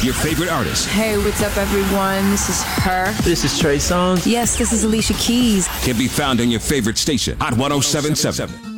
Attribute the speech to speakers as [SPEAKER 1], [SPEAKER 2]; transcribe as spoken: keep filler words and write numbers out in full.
[SPEAKER 1] Your favorite artists.
[SPEAKER 2] Hey, what's up, everyone? This is Her.
[SPEAKER 3] This is Trey Songz.
[SPEAKER 2] Yes, this is Alicia Keys.
[SPEAKER 1] Can be found on your favorite station, Hot one oh seven point seven.